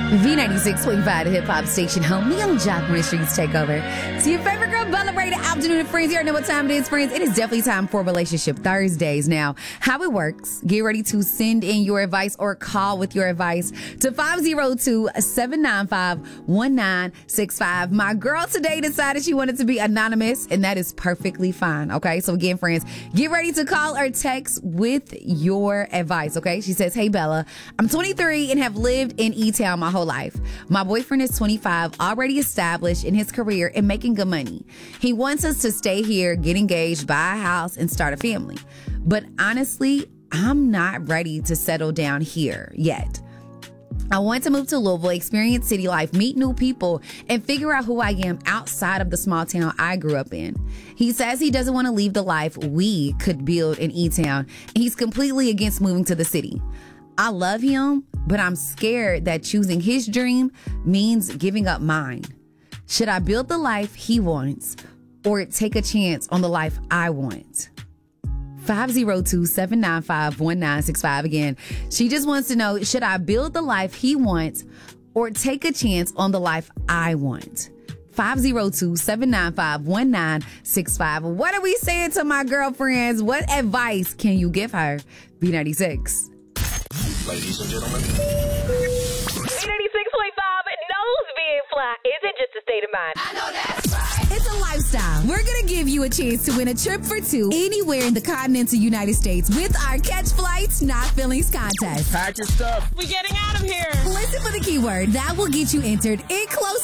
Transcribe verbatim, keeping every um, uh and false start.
V ninety-six point five, the hip-hop station, home. Me on Jock when the streets take over. So your favorite girl, Bella Ray, the afternoon and friends. You already know what time it is, friends. It is definitely time for Relationship Thursdays. Now, how it works, get ready to send in your advice or call with your advice to five oh two, seven nine five, one nine six five. My girl today decided she wanted to be anonymous, and that is perfectly fine, okay? So again, friends, get ready to call or text with your advice, okay? She says, hey, Bella, I'm twenty-three and have lived in E-Town my whole life. My boyfriend is twenty-five, already established in his career and making good money. He wants us to stay here, get engaged, buy a house, and start a family. But honestly, I'm not ready to settle down here yet. I want to move to Louisville, experience city life, meet new people, and figure out who I am outside of the small town I grew up in. He says he doesn't want to leave the life we could build in E-Town. He's completely against moving to the city. I love him, but I'm scared that choosing his dream means giving up mine. Should I build the life he wants or take a chance on the life I want? five oh two, seven nine five, one nine six five. Again, she just wants to know, should I build the life he wants or take a chance on the life I want? five oh two, seven nine five, one nine six five. What are we saying to my girlfriends? What advice can you give her? B ninety-six. Ladies and gentlemen. B ninety-six point five knows being fly isn't just a state of mind. I know that's right. It's a lifestyle. We're going to give you a chance to win a trip for two anywhere in the continental United States with our Catch Flights, Not Feelings contest. Pack your stuff. We're getting out of here. Listen for the keyword that will get you entered in close